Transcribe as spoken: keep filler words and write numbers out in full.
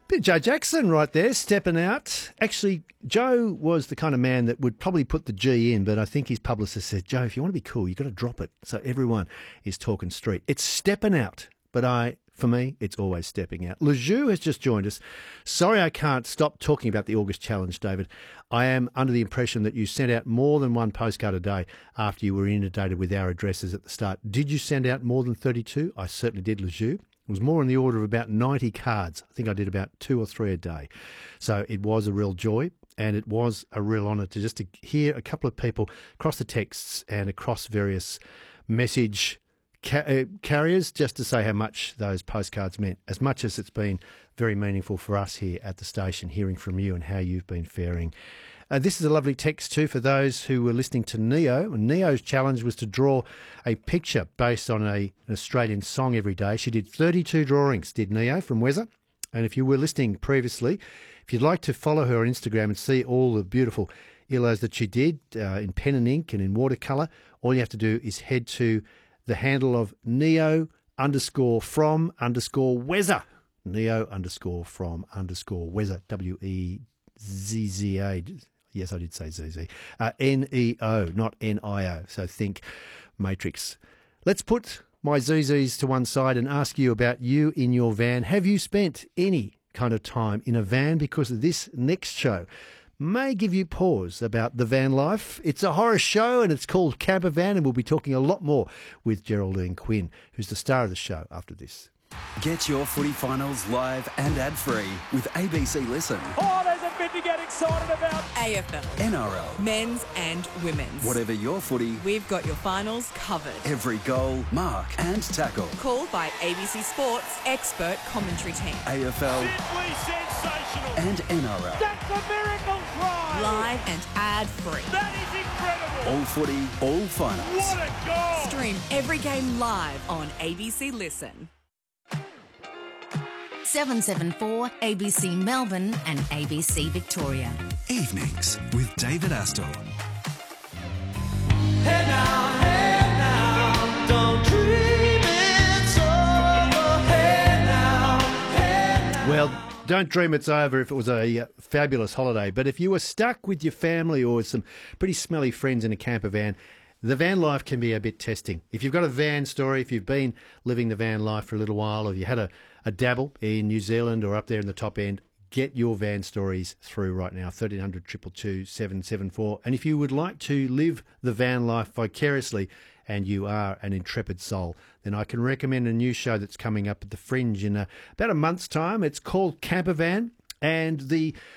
Bit of Joe Jackson right there, stepping out. Actually, Joe was the kind of man that would probably put the G in, but I think his publicist said, Joe, if you want to be cool, you've got to drop it. So everyone is talking street. It's stepping out, but I, for me, it's always stepping out. Lejeune has just joined us. Sorry I can't stop talking about the August Challenge, David. I am under the impression that you sent out more than one postcard a day after you were inundated with our addresses at the start. Did you send out more than thirty-two? I certainly did, Lejeune. It was more in the order of about ninety cards. I think I did about two or three a day. So it was a real joy, and it was a real honour to just to hear a couple of people across the texts and across various message ca- uh, carriers just to say how much those postcards meant, as much as it's been very meaningful for us here at the station, hearing from you and how you've been faring. Uh, this is a lovely text too for those who were listening to Neo. And Neo's challenge was to draw a picture based on a, an Australian song every day. She did thirty-two drawings, did Neo from Wezza. And if you were listening previously, if you'd like to follow her on Instagram and see all the beautiful illos that she did uh, in pen and ink and in watercolour, all you have to do is head to the handle of Neo underscore from underscore Wezza. Neo underscore from underscore Wezza, W E Z Z A. Yes, I did say Z Z. Uh, N E O, not N I O. So think Matrix. Let's put my Z Zs to one side and ask you about you in your van. Have you spent any kind of time in a van? Because this next show may give you pause about the van life. It's a horror show and it's called Camper Van, and we'll be talking a lot more with Geraldine Quinn, who's the star of the show, after this. Get your footy finals live and ad-free with A B C Listen. Oh, there's a bit to get excited about. A F L, N R L, men's and women's. whatever your footy, We've got your finals covered. every goal, mark and tackle. Called by A B C Sports expert commentary team. A F L Simply sensational. and N R L. That's a miracle try. Live and ad-free. That is incredible. All footy, all finals. What a goal. Stream every game live on A B C Listen. seven seven four A B C Melbourne and A B C Victoria. Evenings with David Astor. Hey now, hey now, don't dream it's over. Hey now, hey now. Well, don't dream it's over if it was a uh, fabulous holiday. But if you were stuck with your family or with some pretty smelly friends in a camper van, the van life can be a bit testing. If you've got a van story, if you've been living the van life for a little while, or you had a, a dabble in New Zealand or up there in the top end, get your van stories through right now, thirteen hundred, two two two, seven seven four. And if you would like to live the van life vicariously and you are an intrepid soul, then I can recommend a new show that's coming up at the Fringe in a, about a month's time. It's called Camper Van. And the